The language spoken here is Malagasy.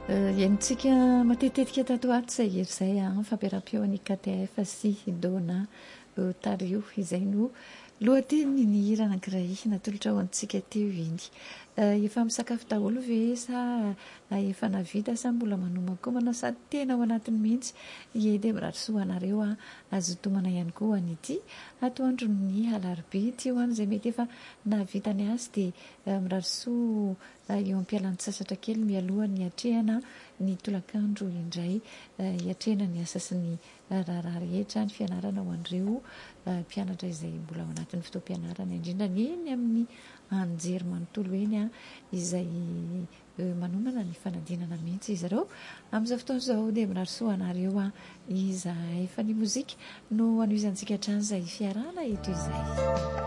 Enitsika matetetika tato ato izay erizay fampiara-peon'ny KTF sy Dona Tario izay no lohateny ny hira anankiray natolotra ho antsika teo iny. Efa misakafo daholo ve sa efa navita sa mbola manomankomana sa tena ao anatiny mihitsy dia mirarisoa anareo azo tomana ihany koa an'ity atoandro ny alarobia tsy ho an'izay mety efa navitany azy dia mirarisoa eo am-pialan'ny sasatra kely mialoha ny atrehana ny tolakandro indray hiatrehana ny asa sy ny raharaha rehetra ny fianarana ho an'ireo mpianatra izay mbola ao anatin'ny fotoam-pianarana indrindra ny eny amin'ny anjery manontolo eny izay manomana ny fanadinana mihitsy izy ireo amin'izao fotoana izao dia mirarisoa anareo izahay fa ny mozika no anoizantsika hatrany izay fiarana eto izay.